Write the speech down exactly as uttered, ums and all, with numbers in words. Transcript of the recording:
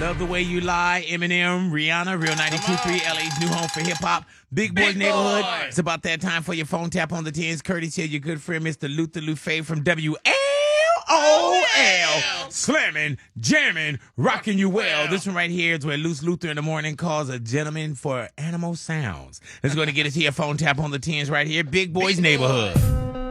Love the Way You Lie, Eminem, Rihanna, Real ninety-two point three, L A's new home for hip-hop. Big Boys Big Neighborhood. Boy. It's about that time for your phone tap on the tens. Courtesy of your good friend, Mister Luther Lufay from W L O L. Slamming, jamming, rocking you well. This one right here is where Luce Luther in the morning calls a gentleman for animal sounds. It's going to get us to your phone tap on the tens right here. Big Boys Big Neighborhood. Boy.